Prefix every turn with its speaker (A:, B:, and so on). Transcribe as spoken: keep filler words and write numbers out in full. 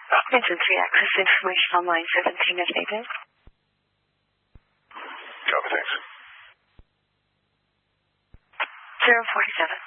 A: Engine three, access information on line seventeen at David.
B: Copy, thanks.
A: zero forty-seven.